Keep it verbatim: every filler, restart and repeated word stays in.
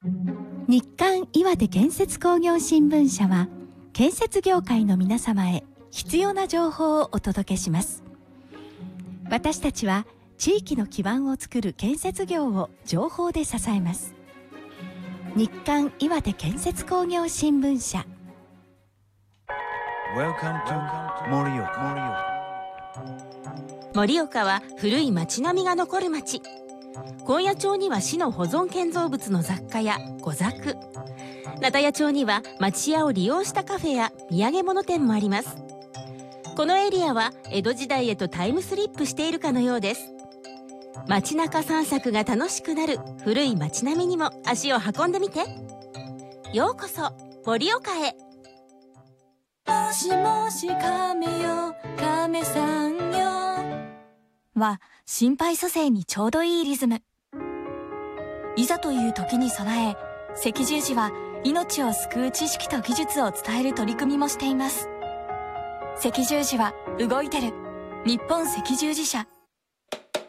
日刊岩手建設工業新聞社は建設業界の皆様へ必要な情報をお届けします。私たちは地域の基盤を作る建設業を情報で支えます。日刊岩手建設工業新聞社。 Welcome to 盛岡。 盛岡は古い町並みが残る町。高野町には市の保存建造物の雑貨や御作、名田屋町には町屋を利用したカフェや土産物店もあります。このエリアは江戸時代へとタイムスリップしているかのようです。街中散策が楽しくなる古い町並みにも足を運んでみて。ようこそ盛岡へ。 もしもし亀よ亀さんよは心肺蘇生にちょうどいいリズム。いざという時に備え、赤十字は命を救う知識と技術を伝える取り組みもしています。赤十字は動いてる。日本赤十字社。